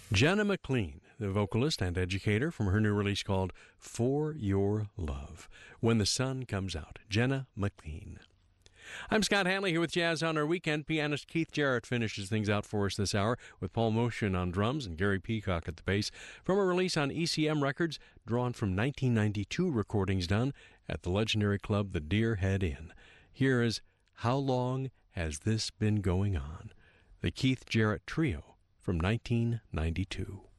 Jenna McLean, the vocalist and educator, from her new release called For Your Love. When the Sun Comes Out. Jenna McLean. I'm Scott Hanley here with Jazz on Our Weekend. Pianist Keith Jarrett finishes things out for us this hour with Paul Motion on drums and Gary Peacock at the bass from a release on ECM Records drawn from 1992 recordings done at the legendary club The Deer Head Inn. Here is How Long Has This Been Going On? The Keith Jarrett Trio from 1992.